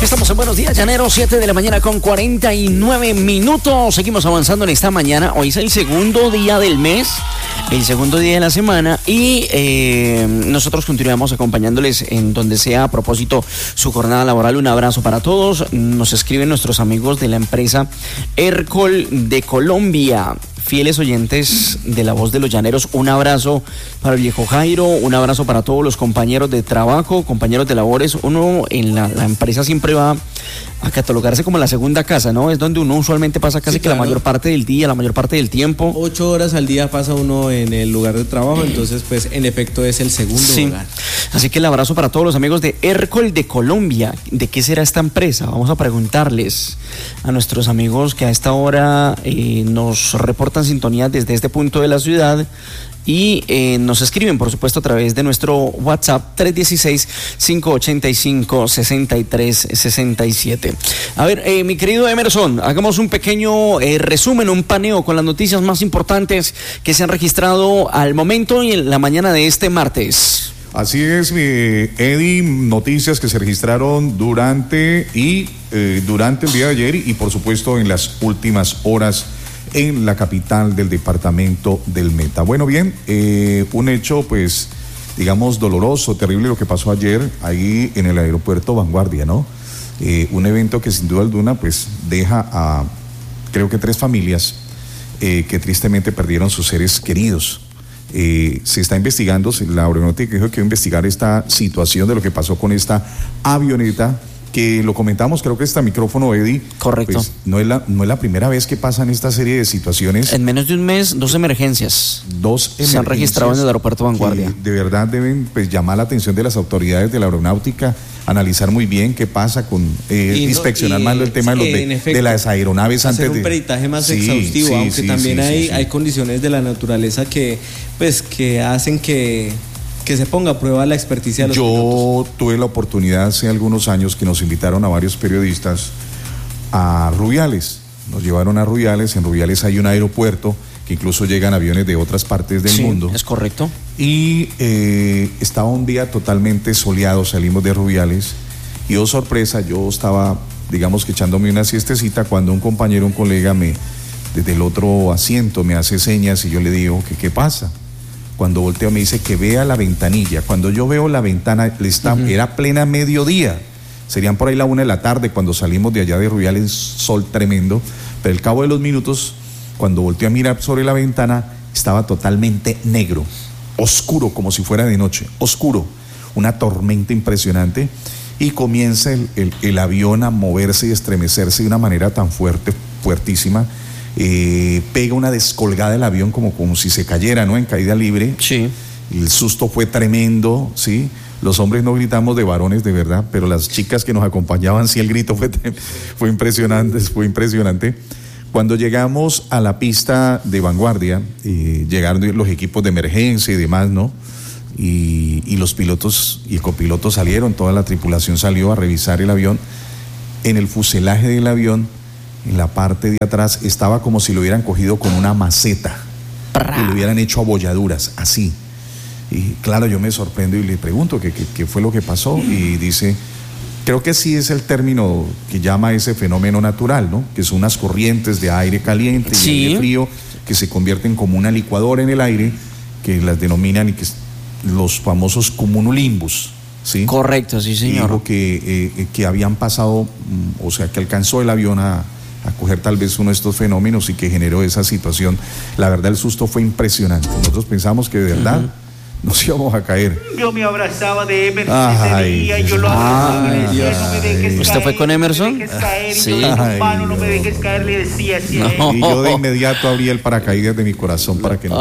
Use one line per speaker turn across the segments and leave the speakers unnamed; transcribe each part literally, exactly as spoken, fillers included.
Estamos en Buenos Días, Llanero, siete de la mañana con cuarenta y nueve minutos. Seguimos avanzando en esta mañana. Hoy es el segundo día del mes, el segundo día de la semana y eh, nosotros continuamos acompañándoles en donde sea a propósito su jornada laboral. Un abrazo para todos. Nos escriben nuestros amigos de la empresa Ercol de Colombia. Fieles oyentes de La Voz de los Llaneros, un abrazo para el viejo Jairo, un abrazo para todos los compañeros de trabajo, compañeros de labores. Uno en la, la empresa siempre va a catalogarse como la segunda casa, ¿no? Es donde uno usualmente pasa casi sí, claro. que la mayor parte del día, la mayor parte del tiempo.
Ocho horas al día pasa uno en el lugar de trabajo, entonces pues en efecto es el segundo
sí.
lugar.
Así que el abrazo para todos los amigos de Ercol de Colombia. ¿De qué será esta empresa? Vamos a preguntarles a nuestros amigos que a esta hora eh, nos reportan sintonía desde este punto de la ciudad y eh, nos escriben, por supuesto, a través de nuestro WhatsApp tres uno seis, cinco ocho cinco, seis tres seis siete. A ver, eh, mi querido Emerson, hagamos un pequeño eh, resumen, un paneo con las noticias más importantes que se han registrado al momento y en la mañana de este martes.
Así es, eh, Eddie, noticias que se registraron durante y eh, durante el día de ayer y, y por supuesto en las últimas horas en la capital del departamento del Meta. Bueno, bien, eh, un hecho pues digamos doloroso, terrible lo que pasó ayer ahí en el aeropuerto Vanguardia, ¿no? Eh, un evento que sin duda alguna pues deja a creo que tres familias eh, que tristemente perdieron sus seres queridos. Eh, se está investigando, la aeronáutica dijo que iba a investigar esta situación de lo que pasó con esta avioneta, que lo comentamos, creo que está micrófono, Eddie.
Correcto.
Pues, no es la, no es la primera vez que pasan esta serie de situaciones.
En menos de un mes, dos emergencias.
Dos emergencias.
Se han registrado en el aeropuerto Vanguardia.
De verdad deben pues, llamar la atención de las autoridades de la aeronáutica, analizar muy bien qué pasa con, eh, no, inspeccionar y, más el tema de, los de, efecto, de las aeronaves
hacer
antes
un
de...
peritaje más
sí,
exhaustivo,
sí,
aunque
sí,
también
sí,
hay,
sí, sí.
hay condiciones de la naturaleza que, pues, que hacen que... que se ponga a prueba la experticia de los
Yo
pilotos.
tuve la oportunidad hace algunos años que nos invitaron a varios periodistas a Rubiales. Nos llevaron a Rubiales. En Rubiales hay un aeropuerto que incluso llegan aviones de otras partes del
sí,
mundo.
Es correcto.
Y eh, estaba un día totalmente soleado, salimos de Rubiales y oh sorpresa, yo estaba, digamos que echándome una siestecita cuando un compañero, un colega me, desde el otro asiento me hace señas y yo le digo que qué pasa. Cuando volteo me dice que vea la ventanilla. Cuando yo veo la ventana, está, uh-huh. era plena mediodía. Serían por ahí la una de la tarde cuando salimos de allá de Rubiales, sol tremendo. Pero al cabo de los minutos, cuando volteo a mirar sobre la ventana, estaba totalmente negro, oscuro, como si fuera de noche, oscuro. Una tormenta impresionante. Y comienza el, el, el avión a moverse y estremecerse de una manera tan fuerte, fuertísima. Eh, pega una descolgada del avión como, como si se cayera, ¿no? En caída libre.
Sí.
El susto fue tremendo, ¿sí? Los hombres no gritamos de varones, de verdad, pero las chicas que nos acompañaban, sí, el grito fue, fue impresionante, fue impresionante. Cuando llegamos a la pista de Vanguardia, eh, llegaron los equipos de emergencia y demás, ¿no? Y, y los pilotos y el copiloto salieron, toda la tripulación salió a revisar el avión. En el fuselaje del avión, en la parte de atrás, estaba como si lo hubieran cogido con una maceta y lo hubieran hecho abolladuras, así. Y claro, yo me sorprendo y le pregunto qué, qué, qué fue lo que pasó y dice, creo que sí es el término que llama ese fenómeno natural, ¿no? Que son unas corrientes de aire caliente
sí.
y aire frío que se convierten como una licuadora en el aire, que las denominan y que los famosos cumulonimbus, ¿sí?
Correcto, sí, señor.
Dijo que, eh, que habían pasado, o sea, que alcanzó el avión a, a coger tal vez uno de estos fenómenos y que generó esa situación. La verdad, el susto fue impresionante. Nosotros pensamos que de verdad uh-huh. nos íbamos a caer.
Yo me abrazaba de Emerson ese día, yo lo abrazaba,
ay,
le decía, no me dejes caer.
¿Usted fue con Emerson?
No me dejes caer,
sí.
y yo de tu mano, no me dejes caer, le decía así.
No. Y yo de inmediato abrí el paracaídas de mi corazón para que no te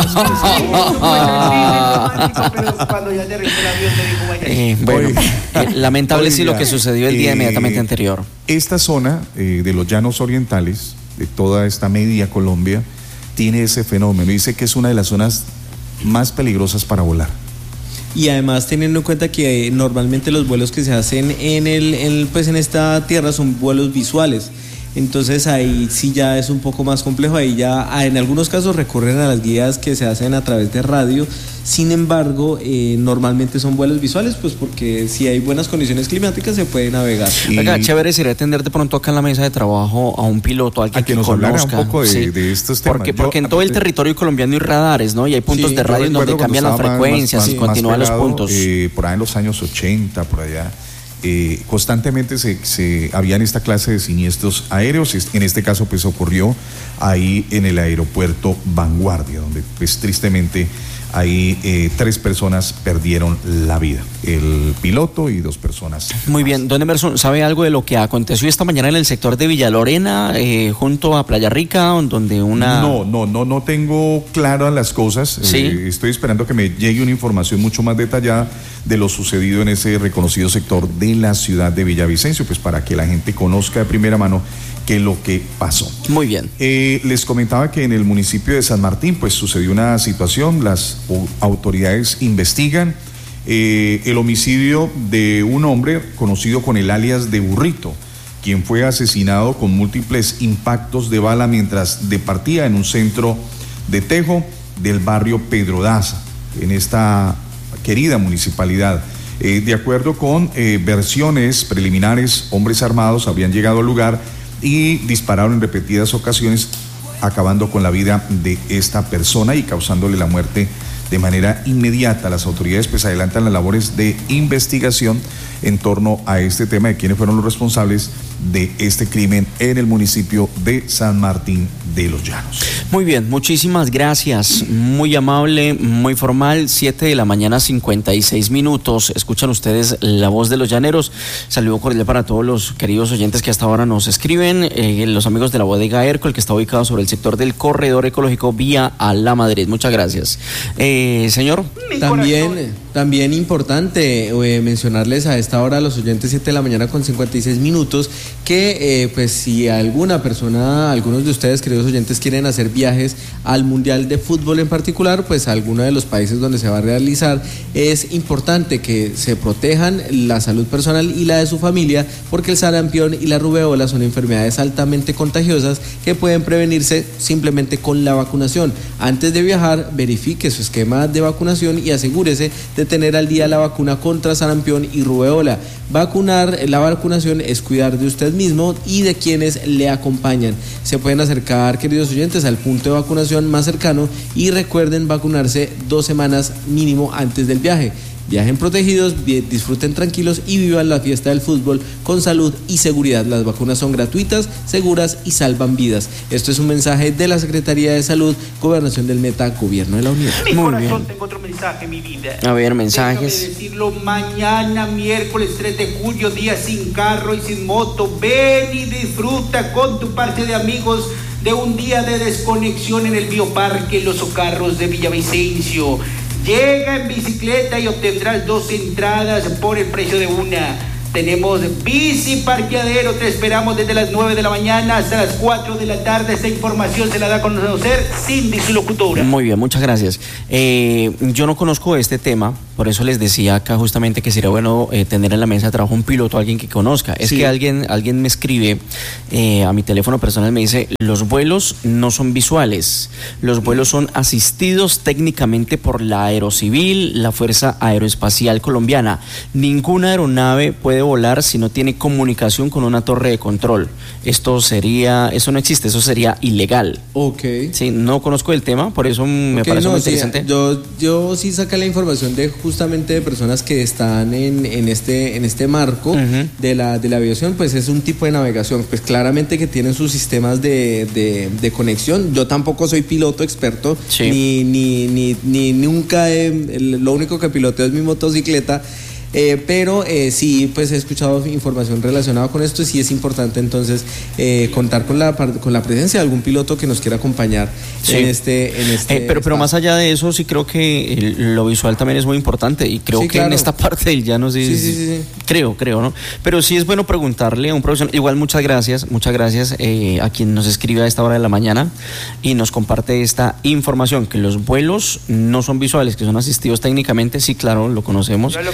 Pero cuando ya aterrizó el avión me dijo, vaya.
Eh, bueno, eh, lamentable sí lo que sucedió el día eh, inmediatamente anterior.
Esta zona eh, de los llanos orientales, de toda esta media Colombia, tiene ese fenómeno. Dice que es una de las zonas más peligrosas para volar.
Y además teniendo en cuenta que normalmente los vuelos que se hacen en el, en, pues en esta tierra son vuelos visuales. Entonces ahí sí ya es un poco más complejo, ahí ya en algunos casos recurren a las guías que se hacen a través de radio. Sin embargo, eh, normalmente son vuelos visuales, pues porque si hay buenas condiciones climáticas se puede navegar.
Y... Acá, chévere sería atender de pronto acá en la mesa de trabajo a un piloto, a alguien
a que,
que
nos
conozca
hablara un poco de,
sí.
de estos temas.
Porque, porque
yo,
en todo el territorio colombiano hay radares, ¿no? Y hay puntos
sí,
de radio en donde cambian las frecuencias
más,
y continúan los puntos.
Eh, por ahí en los años ochenta, por allá. Eh, constantemente se, se habían esta clase de siniestros aéreos. En este caso pues ocurrió ahí en el aeropuerto Vanguardia, donde pues tristemente ahí eh, tres personas perdieron la vida, el piloto y dos personas.
Muy bien, don Emerson, ¿sabe algo de lo que aconteció esta mañana en el sector de Villa Lorena, eh, junto a Playa Rica, donde una...
No, no, no, no tengo claras las cosas.
¿Sí?
Eh, estoy esperando que me llegue una información mucho más detallada de lo sucedido en ese reconocido sector de la ciudad de Villavicencio, pues para que la gente conozca de primera mano qué es lo que pasó.
Muy bien.
Eh, les comentaba que en el municipio de San Martín pues sucedió una situación, las autoridades investigan eh, el homicidio de un hombre conocido con el alias de Burrito, quien fue asesinado con múltiples impactos de bala mientras departía en un centro de tejo del barrio Pedro Daza, en esta querida municipalidad. Eh, de acuerdo con eh, versiones preliminares, hombres armados habrían llegado al lugar y dispararon en repetidas ocasiones, acabando con la vida de esta persona y causándole la muerte de manera inmediata. Las autoridades pues adelantan las labores de investigación en torno a este tema de quiénes fueron los responsables de este crimen en el municipio de San Martín de los Llanos.
Muy bien, muchísimas gracias, muy amable, muy formal, siete de la mañana, cincuenta y seis minutos, escuchan ustedes La Voz de los Llaneros. Saludo cordial para todos los queridos oyentes que hasta ahora nos escriben, eh, los amigos de la bodega Erco, que está ubicado sobre el sector del corredor ecológico vía a La Madrid. Muchas gracias. Eh, señor.
También, también importante eh, mencionarles a esta hora a los oyentes, siete de la mañana con cincuenta y seis minutos, que eh, pues si alguna persona, algunos de ustedes queridos oyentes quieren hacer viajes al Mundial de Fútbol en particular, pues a alguno de los países donde se va a realizar, es importante que se protejan la salud personal y la de su familia, porque el sarampión y la rubeola son enfermedades altamente contagiosas que pueden prevenirse simplemente con la vacunación. Antes de viajar, verifique su esquema de vacunación y asegúrese de tener al día la vacuna contra sarampión y rubeola. Vacunar, la vacunación es cuidar de usted mismo y de quienes le acompañan. Se pueden acercar, queridos oyentes, al punto de vacunación más cercano y recuerden vacunarse dos semanas mínimo antes del viaje. Viajen protegidos, disfruten tranquilos y vivan la fiesta del fútbol con salud y seguridad. Las vacunas son gratuitas, seguras y salvan vidas. Esto es un mensaje de la Secretaría de Salud, Gobernación del Meta, Gobierno de la Unión.
Mi
Muy
corazón,
bien.
tengo otro mensaje, mi vida.
A ver, mensajes.
Déjame decirlo, mañana, miércoles tres de julio, día sin carro y sin moto. Ven y disfruta con tu parte de amigos de un día de desconexión en el Bioparque Los Socarros de Villavicencio. Llega en bicicleta y obtendrás dos entradas por el precio de una. Tenemos bici parqueadero, te esperamos desde las nueve de la mañana hasta las cuatro de la tarde. Esta información se la da a conocer Cindy, su locutora.
Muy bien, muchas gracias. Eh, yo no conozco este tema, por eso les decía acá justamente que sería bueno eh, tener en la mesa de trabajo un piloto, alguien que conozca. Es
Sí.
que alguien, alguien me escribe eh, a mi teléfono personal, me dice, los vuelos no son visuales, los vuelos son asistidos técnicamente por la Aerocivil, la Fuerza Aeroespacial Colombiana. Ninguna aeronave puede volar si no tiene comunicación con una torre de control. Esto sería, eso no existe, eso sería ilegal.
Ok.
Sí, no conozco el tema, por eso me
Ok,
parece
no,
muy
sí,
interesante.
yo, yo sí saqué la información de justamente de personas que están en, en este en este marco
Ujú.
de la de la aviación, pues es un tipo de navegación, pues claramente que tienen sus sistemas de, de, de conexión. Yo tampoco soy piloto experto,
Sí.
ni, ni, ni, ni nunca he, el- lo único que piloteo es mi motocicleta. Eh, pero eh, sí, pues he escuchado información relacionada con esto y sí es importante entonces eh, contar con la par- con la presencia de algún piloto que nos quiera acompañar
Sí.
en este en este
Eh, pero, pero
espacio.
más allá de eso, sí creo que el- lo visual también es muy importante y creo
Sí,
que en
claro.
esta parte del llano sí,
Sí, sí, sí, sí.
creo, creo, ¿no? Pero sí es bueno preguntarle a un profesional. Igual muchas gracias, muchas gracias eh, a quien nos escribe a esta hora de la mañana y nos comparte esta información, que los vuelos no son visuales, que son asistidos técnicamente, sí, claro, lo conocemos.
Yo lo que me saca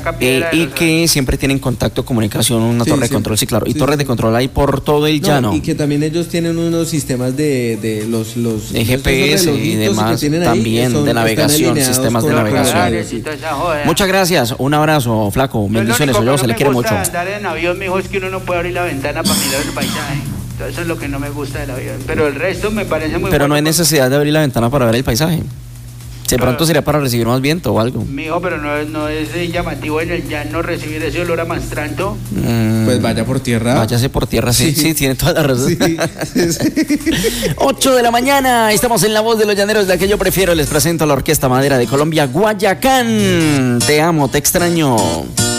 saca
Eh,
piedra de
y
los-
que siempre tienen contacto, comunicación, una
Sí,
torre de
sí.
control, sí, claro. Y
Sí,
torres
sí.
de control hay por todo el
No,
llano.
y que también ellos tienen unos sistemas de, de los, los
De
esos
G P S y
relojitos que
demás,
tienen ahí,
también,
son-
de
están
navegación,
alineados
sistemas de
con la
navegación.
radio,
Radares y
sí.
toda esa joda.
Muchas gracias, un abrazo, flaco,
Yo lo
bendiciones,
único
yo
que
se
no
le
me
quiere
gusta
mucho.
de andar en avión, mijo, es que uno no puede abrir la ventana para mirar el paisaje. Entonces, eso es lo que no me gusta del avión. Pero el resto me parece muy
Pero
bueno.
no hay necesidad de abrir la ventana para ver el paisaje. De pronto sería para recibir más viento o algo.
Mijo, pero no, es- no es eh, llamativo en el llano recibir ese olor a mastranto.
Mm,
Pues vaya por tierra.
Váyase por tierra, sí, sí,
Sí.
tiene toda la razón.
Sí, sí, sí.
ocho de la mañana, estamos en La Voz de los Llaneros, la que yo prefiero. Les presento a la Orquesta Madera de Colombia, Guayacán. Te amo, te extraño.